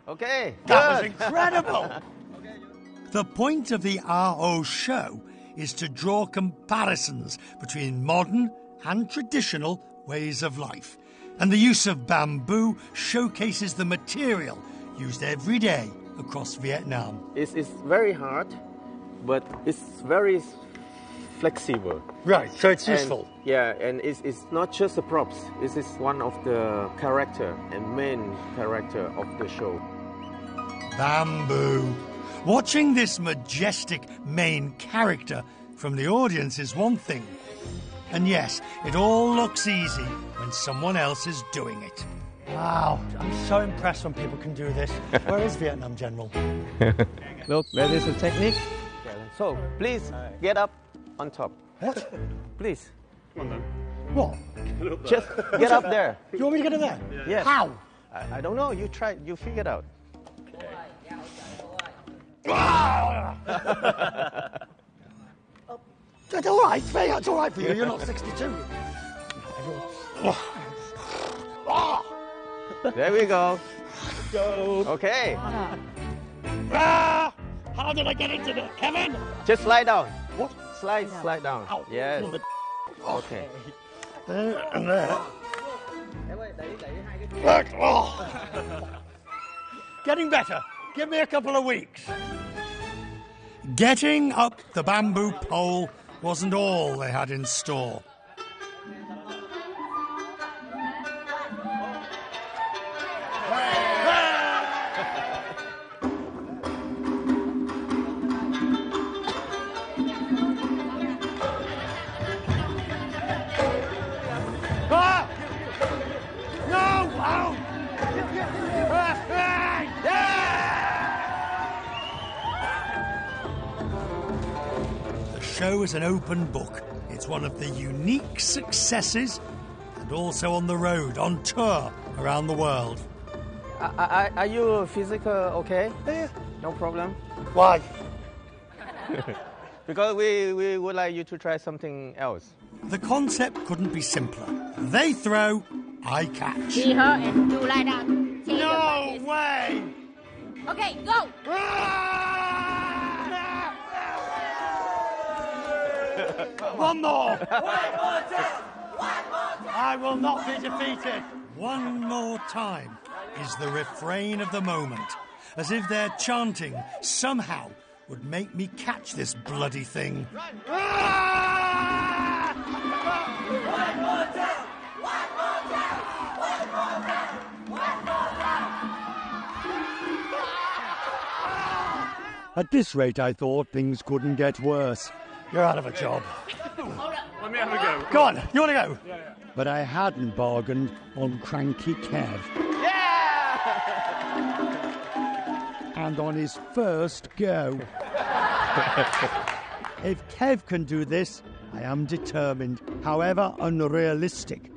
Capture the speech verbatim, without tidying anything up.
Okay, That was good. incredible. The point of the R O show is to draw comparisons between modern and traditional ways of life. And the use of bamboo showcases the material used every day across Vietnam. It's, it's very hard, but it's very flexible. Right, so it's And- useful. yeah, and it's, it's not just the props. This is one of the character and main character of the show. Bamboo. Watching this majestic main character from the audience is one thing. And yes, it all looks easy when someone else is doing it. Wow, I'm so impressed when people can do this. Where is Vietnam, General? Look, that is the technique. So, please get up on top. What? Please. What? Just get up there. You want me to get in there? Yes. How? I, I don't know. You try. You figure it out. That's all right, Faye, that's all right for you. You're not sixty-two. There we go. Go. Okay. Ah! How did I get into there, Kevin? Just slide down. What? Slide, slide down. Ow. Yes. Oh, Okay. there and there. Look, oh. Getting better. Give me a couple of weeks. Getting up the bamboo pole wasn't all they had in store. Ah! No! Ow! Ah! Ah! The show is an open book. It's one of the unique successes, and also on the road, on tour around the world. I, I, are you physical okay? Yeah. No problem. Why? Because we, we would like you to try something else. The concept couldn't be simpler. They throw, I catch. See her and you lie down. Say the No practice. way! Okay, go. One more! I will not be defeated. One more time is the refrain of the moment, as if their chanting somehow would make me catch this bloody thing. At this rate, I thought things couldn't get worse. You're out of a job. Let me have a go. Go on, you want to go? But I hadn't bargained on Cranky Kev. And on his first go. If Kev can do this, I am determined, however unrealistic